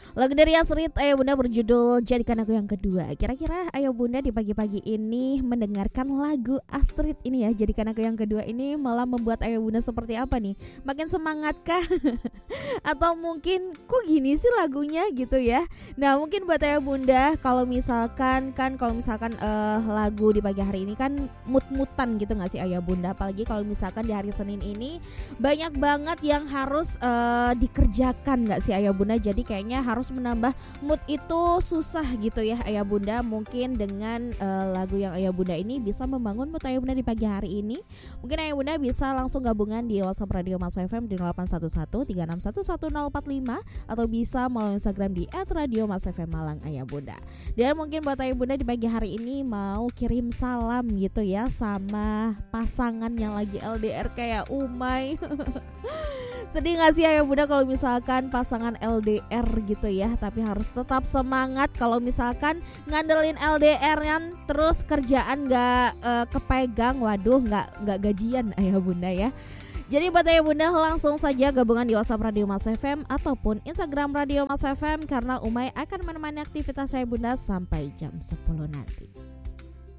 Lagu dari Astrid Ayah Bunda berjudul Jadikan Aku Yang Kedua. Kira-kira Ayah Bunda di pagi-pagi ini mendengarkan lagu Astrid ini ya, Jadikan Aku Yang Kedua ini malah membuat Ayah Bunda seperti apa nih? Makin semangat kah? Atau mungkin kok gini sih lagunya gitu ya? Nah mungkin buat Ayah Bunda kalau misalkan lagu di pagi hari ini kan mut-mutan gitu gak sih Ayah Bunda? Apalagi kalau misalkan di hari Senin ini banyak banget yang harus dikerjakan gak sih Ayah Bunda? Jadi kayaknya harus menambah mood itu susah gitu ya Ayah Bunda. Mungkin dengan lagu yang Ayah Bunda ini bisa membangun mood Ayah Bunda di pagi hari ini. Mungkin Ayah Bunda bisa langsung gabungan di WhatsApp Radio Mas FM di 0811 3611 1045 atau bisa melalui Instagram di @radiomasfmmalang Ayah Bunda. Dan mungkin buat Ayah Bunda di pagi hari ini mau kirim salam gitu ya sama pasangan yang lagi LDR kayak Umay. Sedih gak sih Ayah Bunda kalau misalkan pasangan LDR gitu ya, tapi harus tetap semangat kalau misalkan ngandelin LDR-an terus kerjaan gak kepegang, waduh gak gajian Ayah Bunda ya. Jadi buat Ayah Bunda langsung saja gabungan di WhatsApp Radio Mas FM ataupun Instagram Radio Mas FM karena Umay akan menemani aktivitas Ayah Bunda sampai jam 10 nanti.